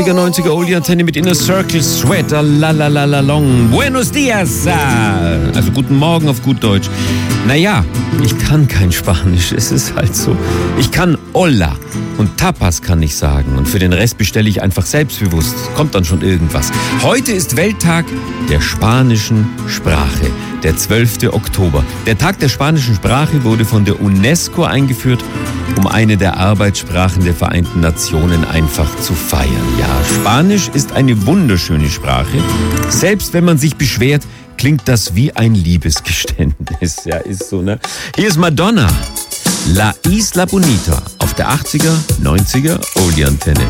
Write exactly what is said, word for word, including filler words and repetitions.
achtziger, neunziger Oldie-Antenne mit Inner Circle, Sweater, la la la la long. Buenos dias! Also guten Morgen auf gut Deutsch. Naja, ich kann kein Spanisch, es ist halt so. Ich kann Hola und Tapas kann ich sagen. Und für den Rest bestelle ich einfach selbstbewusst. Kommt dann schon irgendwas. Heute ist Welttag der spanischen Sprache, der zwölfte Oktober. Der Tag der spanischen Sprache wurde von der UNESCO eingeführt, um eine der Arbeitssprachen der Vereinten Nationen einfach zu feiern. Ja, Spanisch ist eine wunderschöne Sprache. Selbst wenn man sich beschwert, klingt das wie ein Liebesgeständnis. Ja, ist so, ne? Hier ist Madonna. La Isla Bonita auf der achtziger, neunziger Oldie-Antenne.